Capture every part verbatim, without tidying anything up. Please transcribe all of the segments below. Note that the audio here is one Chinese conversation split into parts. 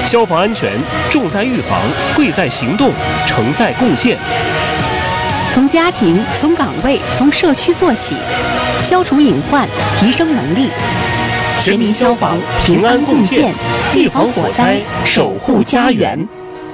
消防安全重在预防，贵在行动，成在共建。 从家庭、从岗位、从社区做起，消除隐患，提升能力。全民消防，平安共建，预防火灾，守护家园。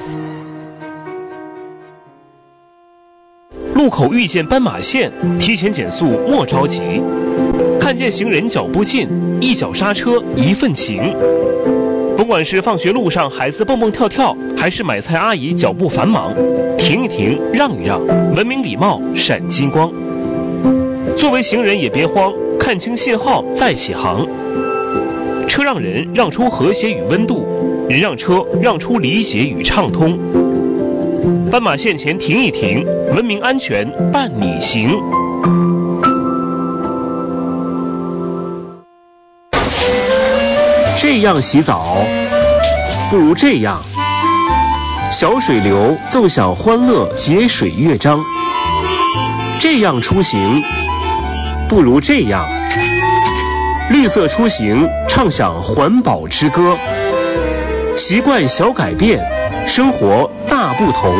路口遇见斑马线，提前减速莫着急。看见行人脚步近，一脚刹车一份情。甭管是放学路上孩子蹦蹦跳跳，还是买菜阿姨脚步繁忙，停一停，让一让，文明礼貌闪金光。作为行人也别慌，看清信号再起航。车让人让出和谐与温度，人让车让出理解与畅通。斑马线前停一停，文明安全伴你行。这样洗澡，不如这样。小水流奏响欢乐节水乐章。这样出行，不如这样。绿色出行，唱响环保之歌。习惯小改变，生活大不同。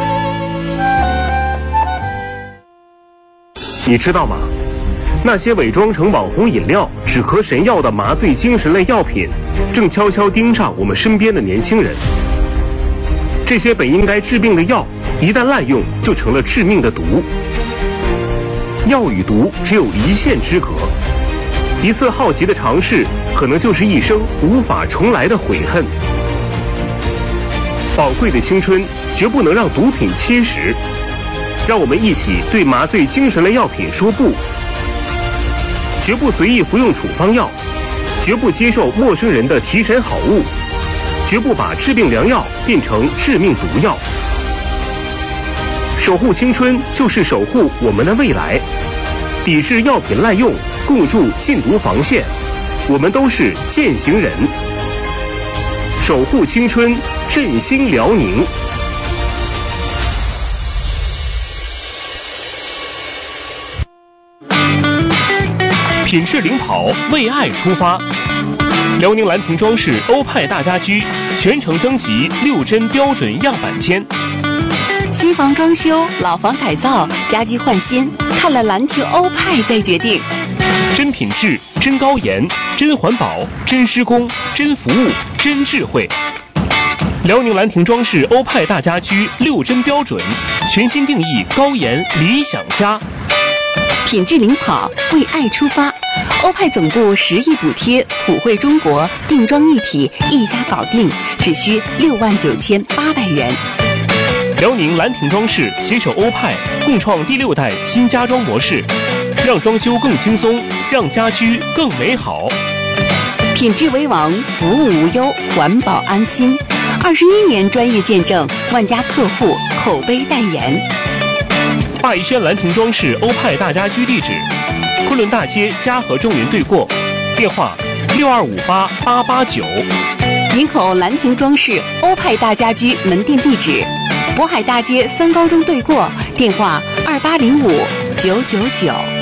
你知道吗？那些伪装成网红饮料、止咳神药的麻醉精神类药品，正悄悄盯上我们身边的年轻人。这些本应该治病的药，一旦滥用，就成了致命的毒。药与毒只有一线之隔，一次好奇的尝试，可能就是一生无法重来的悔恨。宝贵的青春绝不能让毒品侵蚀，让我们一起对麻醉精神类药品说不。绝不随意服用处方药，绝不接受陌生人的提神好物，绝不把治病良药变成致命毒药。守护青春就是守护我们的未来，抵制药品滥用，共筑禁毒防线，我们都是践行人。守护青春，振兴辽宁。品质领跑，为爱出发。辽宁兰亭装饰欧派大家居全程征集六针标准样板间。 新房装修、老房改造、家居换新，看了兰亭欧派再决定。 真品质，真高颜，真环保，真施工，真服务，真智慧。辽宁兰亭装饰欧派大家居六针标准，全新定义高颜理想家。 品质领跑，为爱出发。欧派总部十亿补贴，普惠中国，定妆一体，一家搞定，只需六万九千八百元。 辽宁兰亭装饰携手欧派，共创第六代新家装模式，让装修更轻松，让家居更美好。 品质为王，服务无忧，环保安心。二十一年专业见证，万家客户口碑代言。 华谊轩兰亭装饰欧派大家居地址：昆仑大街嘉禾中原对过，电话六二五八八八九。 营口兰亭装饰欧派大家居门店地址：渤海大街三高中对过，电话二八零五九九九。